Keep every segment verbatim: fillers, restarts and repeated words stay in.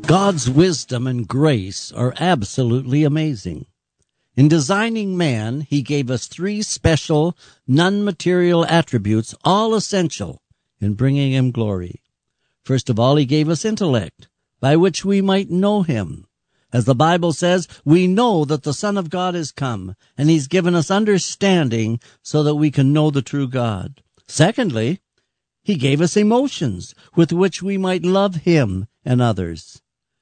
God's wisdom and grace are absolutely amazing. In designing man, he gave us three special, non-material attributes, all essential in bringing him glory. First of all, he gave us intellect, by which we might know him. As the Bible says, we know that the Son of God is come, and he's given us understanding so that we can know the true God. Secondly, he gave us emotions with which we might love him and others.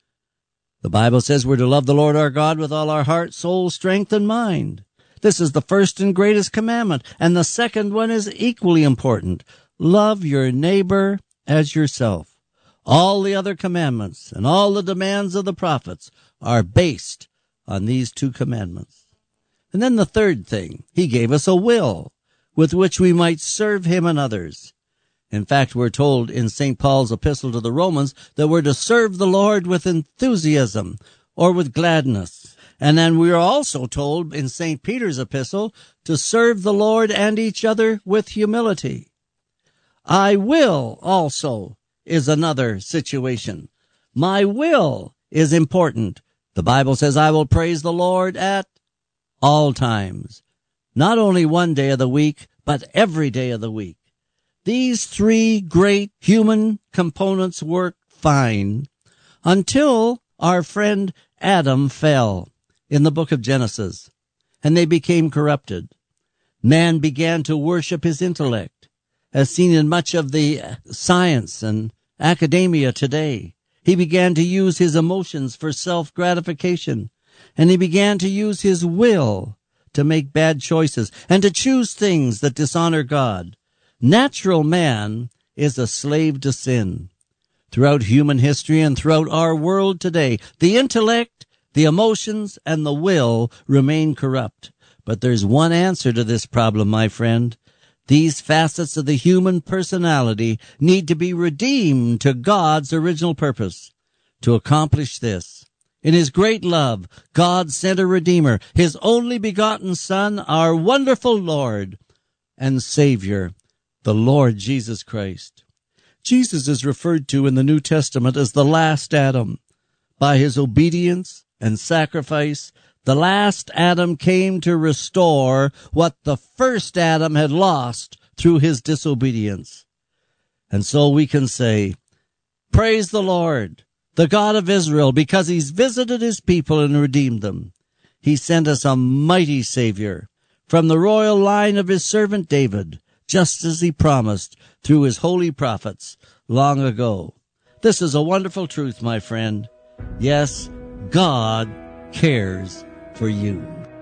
The Bible says we're to love the Lord our God with all our heart, soul, strength, and mind. This is the first and greatest commandment, and the second one is equally important. Love your neighbor as yourself. All the other commandments and all the demands of the prophets are based on these two commandments. And then the third thing, he gave us a will with which we might serve him and others. In fact, we're told in Saint Paul's epistle to the Romans that we're to serve the Lord with enthusiasm or with gladness. And then we are also told in Saint Peter's epistle to serve the Lord and each other with humility. I will also is another situation. My will is important. The Bible says I will praise the Lord at all times. Not only one day of the week, but every day of the week. These three great human components work fine until our friend Adam fell in the book of Genesis, and they became corrupted. Man began to worship his intellect, as seen in much of the science and academia today. He began to use his emotions for self-gratification, and he began to use his will to make bad choices and to choose things that dishonor God. Natural man is a slave to sin. Throughout human history and throughout our world today, the intellect, the emotions, and the will remain corrupt. But there's one answer to this problem, my friend. These facets of the human personality need to be redeemed to God's original purpose. To accomplish this, in his great love, God sent a Redeemer, his only begotten Son, our wonderful Lord and Savior, the Lord Jesus Christ. Jesus is referred to in the New Testament as the last Adam. By his obedience and sacrifice, the last Adam came to restore what the first Adam had lost through his disobedience. And so we can say, praise the Lord, the God of Israel, because he's visited his people and redeemed them. He sent us a mighty Savior from the royal line of his servant David, just as he promised through his holy prophets long ago. This is a wonderful truth, my friend. Yes, God cares for you.